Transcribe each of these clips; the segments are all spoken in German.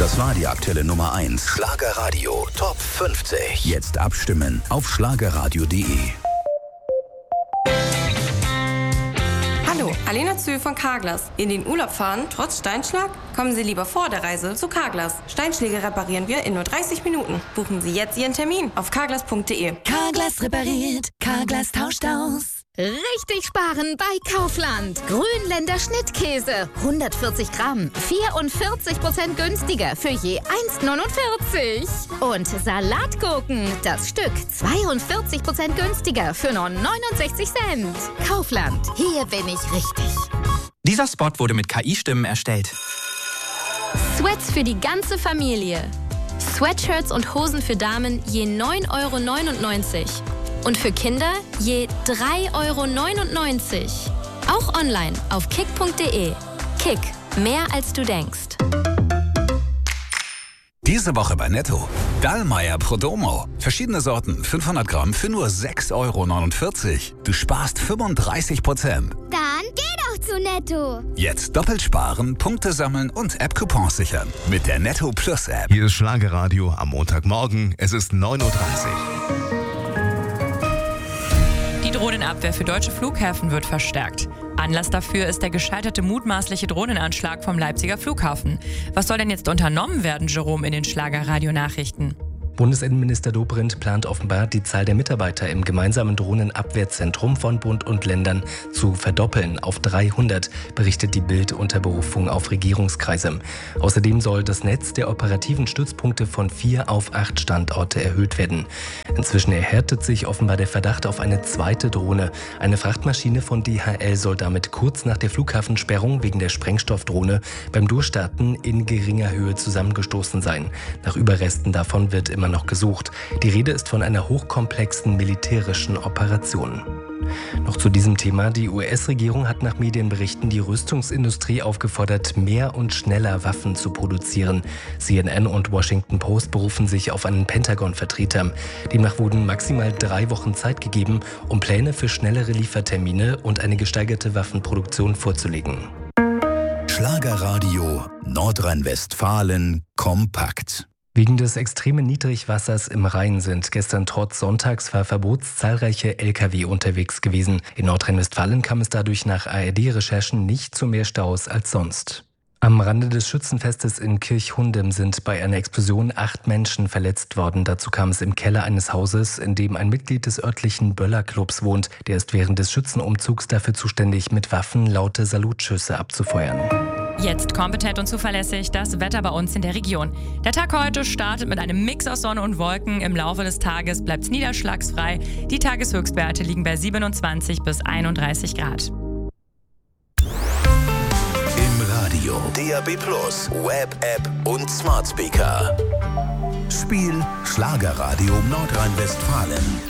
Das war die aktuelle Nummer 1. Schlagerradio Top 50. Jetzt abstimmen auf schlagerradio.de. Hallo, Alena Zühl von Carglass. In den Urlaub fahren, trotz Steinschlag? Kommen Sie lieber vor der Reise zu Carglass. Steinschläge reparieren wir in nur 30 Minuten. Buchen Sie jetzt Ihren Termin auf carglass.de. Carglass repariert, Carglass tauscht aus. Richtig sparen bei Kaufland. Grünländer Schnittkäse, 140 Gramm, 44% günstiger für je 1,49. Und Salatgurken, das Stück, 42% günstiger für nur 69 Cent. Kaufland, hier bin ich richtig. Dieser Spot wurde mit KI-Stimmen erstellt. Sweats für die ganze Familie. Sweatshirts und Hosen für Damen je 9,99 €. Und für Kinder je 3,99 €. Auch online auf kick.de. Kick, mehr als du denkst. Diese Woche bei Netto. Dallmayr Prodomo. Verschiedene Sorten, 500 Gramm für nur 6,49 €. Du sparst 35%. Dann geh doch zu Netto. Jetzt doppelt sparen, Punkte sammeln und App-Coupons sichern. Mit der Netto Plus App. Hier ist Schlagerradio am Montagmorgen. Es ist 9:30 Uhr. Die Drohnenabwehr für deutsche Flughäfen wird verstärkt. Anlass dafür ist der gescheiterte mutmaßliche Drohnenanschlag vom Leipziger Flughafen. Was soll denn jetzt unternommen werden, Jerome, in den Schlagerradio-Nachrichten? Bundesinnenminister Dobrindt plant offenbar, die Zahl der Mitarbeiter im gemeinsamen Drohnenabwehrzentrum von Bund und Ländern zu verdoppeln auf 300, berichtet die Bild unter Berufung auf Regierungskreise. Außerdem soll das Netz der operativen Stützpunkte von 4 auf 8 Standorte erhöht werden. Inzwischen erhärtet sich offenbar der Verdacht auf eine zweite Drohne. Eine Frachtmaschine von DHL soll damit kurz nach der Flughafensperrung wegen der Sprengstoffdrohne beim Durchstarten in geringer Höhe zusammengestoßen sein. Nach Überresten davon wird immer noch gesucht. Die Rede ist von einer hochkomplexen militärischen Operation. Noch zu diesem Thema. Die US-Regierung hat nach Medienberichten die Rüstungsindustrie aufgefordert, mehr und schneller Waffen zu produzieren. CNN und Washington Post berufen sich auf einen Pentagon-Vertreter. Demnach wurden maximal 3 Wochen Zeit gegeben, um Pläne für schnellere Liefertermine und eine gesteigerte Waffenproduktion vorzulegen. Schlagerradio Nordrhein-Westfalen kompakt. Wegen des extremen Niedrigwassers im Rhein sind gestern trotz Sonntagsfahrverbots zahlreiche Lkw unterwegs gewesen. In Nordrhein-Westfalen kam es dadurch nach ARD-Recherchen nicht zu mehr Staus als sonst. Am Rande des Schützenfestes in Kirchhundem sind bei einer Explosion 8 Menschen verletzt worden. Dazu kam es im Keller eines Hauses, in dem ein Mitglied des örtlichen Böllerclubs wohnt. Der ist während des Schützenumzugs dafür zuständig, mit Waffen laute Salutschüsse abzufeuern. Jetzt kompetent und zuverlässig das Wetter bei uns in der Region. Der Tag heute startet mit einem Mix aus Sonne und Wolken. Im Laufe des Tages bleibt es niederschlagsfrei. Die Tageshöchstwerte liegen bei 27 bis 31 Grad. Im Radio, DAB+, Web-App und Smart Speaker. Spiel Schlagerradio Nordrhein-Westfalen.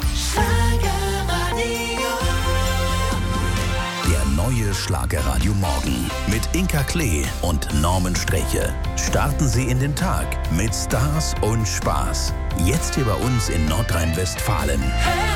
Der neue Schlagerradio Morgen mit Inka Klee und Norman Streche. Starten Sie in den Tag mit Stars und Spaß. Jetzt hier bei uns in Nordrhein-Westfalen.